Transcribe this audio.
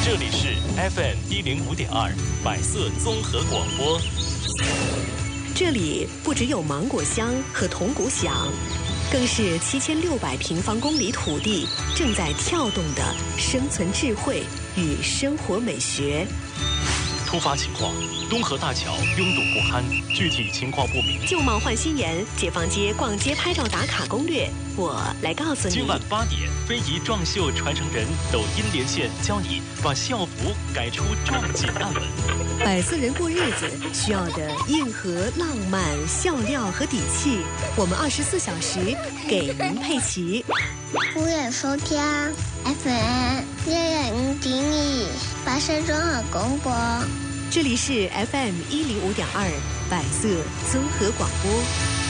这里是 FM105.2百色综合广播。 这里不只有芒果香和铜鼓响，更是7600平方公里土地正在跳动的生存智慧与生活美学。 突发情况，东河大桥拥堵不堪，具体情况不明。 旧貌换新颜，解放街逛街拍照打卡攻略，我来告诉你。 今晚8点，非遗壮秀传承人抖音连线，教你把校服改出壮锦暗纹。 百色人过日子需要的硬核、浪漫、笑料和底气，我们24小时给您配齐。 欢迎收听 FM105.2百色综合广播。 这里是 FM105.2百色综合广播。